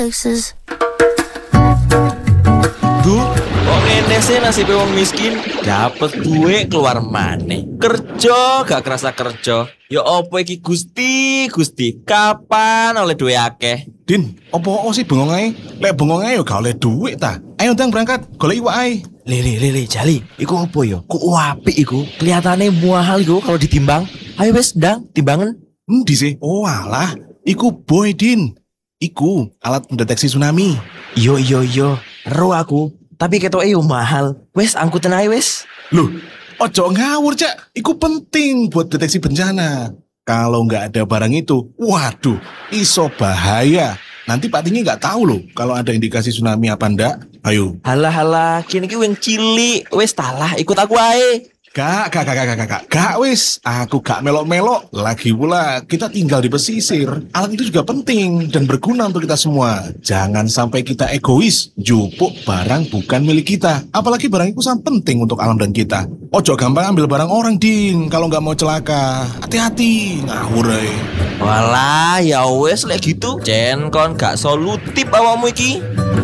Texas. Duh, kok ngene sih nasib wong miskin? Dapet duit keluar maneh. Kerja gak kerasa kerja. Ya opo iki Gusti, kapan oleh duit akeh? Din, opo sih bengong ae? Lek bengong ae yo gak oleh duit ta. Ayo ndang berangkat, golek iwak ae. Lele, Jali, iku apa yo? Kok apik iku? Kelihatannya mahal iku kalau ditimbang. Ayo wes, ndang, timbangan. Endi sih? Oh alah, iku boy Din. Iku alat mendeteksi tsunami. Yo, ero aku. Tapi ketoke yo mahal. Wes, angkutan ae wes. Loh, ojo ngawur Cak. Iku penting buat deteksi bencana. Kalau nggak ada barang itu, waduh, iso bahaya. Nanti Pak Tinggi nggak tahu loh kalau ada indikasi tsunami apa ndak. Ayo. Halah, kini ki wing cilik. Wes talah, ikut aku ae. Gak, wis. Aku gak melok-melok. Lagi pula, kita tinggal di pesisir. Alat itu juga penting dan berguna untuk kita semua. Jangan sampai kita egois, jupuk barang bukan milik kita. Apalagi barang itu sangat penting untuk alam dan kita. Ojo gampang ambil barang orang, Din. Kalau gak mau celaka, hati-hati. Ngawur ae. Walah, ya wes lek gitu. Jen kon gak solutif awakmu iki.